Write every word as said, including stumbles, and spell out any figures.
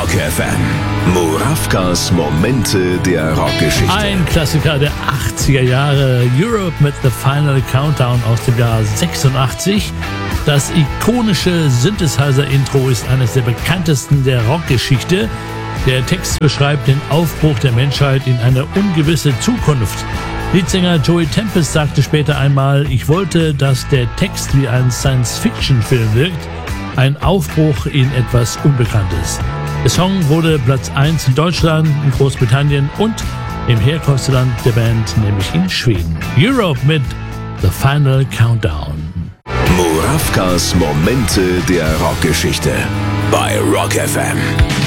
Rock F M. Murawkas Momente der Rockgeschichte. Ein Klassiker der achtziger Jahre, Europe mit The Final Countdown aus dem Jahr sechsundachtzig. Das ikonische Synthesizer-Intro ist eines der bekanntesten der Rockgeschichte. Der Text beschreibt den Aufbruch der Menschheit in eine ungewisse Zukunft. Leadsänger Joey Tempest sagte später einmal: Ich wollte, dass der Text wie ein Science-Fiction-Film wirkt. Ein Aufbruch in etwas Unbekanntes. Der Song wurde Platz eins in Deutschland, in Großbritannien und im Herkunftsland der Band, nämlich in Schweden. Europe mit The Final Countdown. Murawkas Momente der Rockgeschichte bei Rock F M.